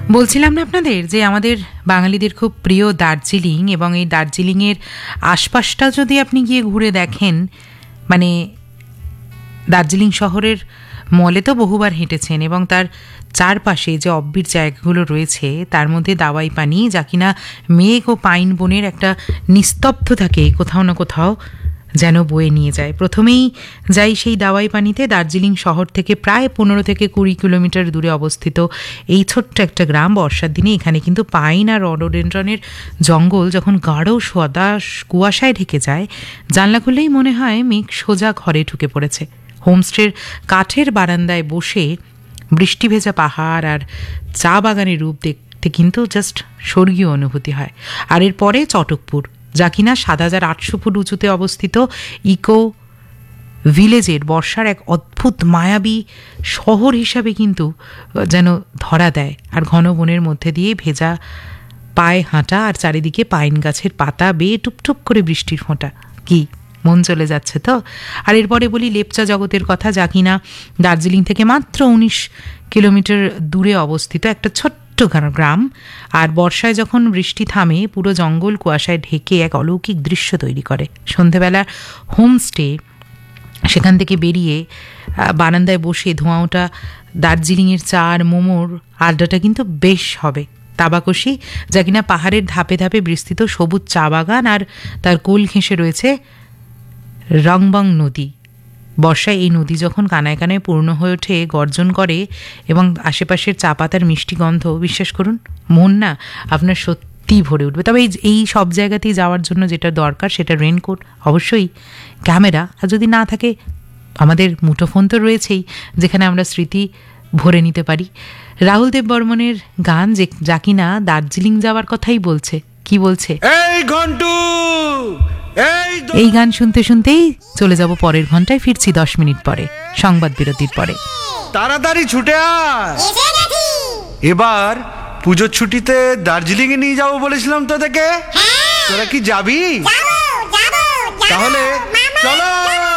বলছিলাম না আপনাদের যে আমাদের বাঙালিদের খুব প্রিয় দার্জিলিং, এবং এই দার্জিলিংয়ের আশপাশটা যদি আপনি গিয়ে ঘুরে দেখেন, মানে দার্জিলিং শহরের মলে তো বহুবার হেঁটেছেন, এবং তার চারপাশে যে অব্বির জায়গাগুলো রয়েছে তার মধ্যে দাওয়াই পানি, যা কিনা মেঘ ও পাইন বনের একটা নিস্তব্ধতাকে কোথাও না কোথাও যেন বয়ে নিয়ে যায়। প্রথমেই যাই সেই দাওয়াই পানিতে। দার্জিলিং শহর থেকে প্রায় 15 থেকে 20 কিলোমিটার দূরে অবস্থিত এই ছোট্ট একটা গ্রাম। বর্ষার দিনে এখানে কিন্তু পাইন আর রডোডেন্ড্রনের জঙ্গল যখন গাঢ় সাদা কুয়াশায় ঢেকে যায়, জানলা খুললেই মনে হয় মেঘ সোজা ঘরে ঢুকে পড়েছে। হোমস্টের কাঠের বারান্দায় বসে বৃষ্টি ভেজা পাহাড় আর চা বাগানের রূপ দেখতে কিন্তু জাস্ট স্বর্গীয় অনুভূতি হয়। আর এরপরে চটকপুর, যা কিনা 7,800 ফুট উঁচুতে অবস্থিত ইকো ভিলেজের বর্ষার এক অদ্ভুত মায়াবী শহর হিসাবে কিন্তু যেন ধরা দেয়। আর ঘন বনের মধ্যে দিয়ে ভেজা পায়ে হাঁটা, আর চারিদিকে পাইন গাছের পাতা বেয়ে টুপটুপ করে বৃষ্টির ফোঁটা, কি মন চলে যাচ্ছে তো। আর এরপরে বলি লেপচা জগতের কথা, যা কিনা দার্জিলিং থেকে মাত্র 19 কিলোমিটার দূরে অবস্থিত একটা ছোট্ট গ্রাম। আর বর্ষায় যখন বৃষ্টি থামে, পুরো জঙ্গল কুয়াশায় ঢেকে এক অলৌকিক দৃশ্য তৈরি করে। সন্ধেবেলা হোমস্টে, সেখান থেকে বেরিয়ে বারান্দায় বসে ধোঁয়া ওঠা দার্জিলিংয়ের চা আর মোমোর আড্ডাটা কিন্তু বেশ হবে। তাবাকশি, যা কিনা পাহাড়ের ধাপে ধাপে বিস্তৃত সবুজ চা বাগান, আর তার কোল ঘেঁষে রয়েছে রংবং নদী। বর্ষায় এই নদী যখন কানায় কানায় পূর্ণ হয়ে ওঠে, গর্জন করে, এবং আশেপাশের চা পাতার মিষ্টি গন্ধ, বিশ্বাস করুন মন না আপনার সত্যি ভরে উঠবে। তবে এই সব জায়গাতেই যাওয়ার জন্য যেটা দরকার সেটা রেনকোট, অবশ্যই ক্যামেরা, আর যদি না থাকে আমাদের মুঠোফোন তো রয়েছেই, যেখানে আমরা স্মৃতি ভরে নিতে পারি। রাহুল দেব বর্মনের গান, যা কিনা দার্জিলিং যাওয়ার কথাই বলছে। কি বলছে? এই গান শুনতে শুনতেই চলে যাব পরের ঘন্টায়। ফিরছি 10 মিনিট পরে, সংবাদ বিরতির পরে। তাড়াতাড়ি ছুটে আয়, এবার পুজোর ছুটিতে দার্জিলিং এ নিয়ে যাবো বলেছিলাম তোদেরকে। তোরা কি যাবি? তাহলে চলো।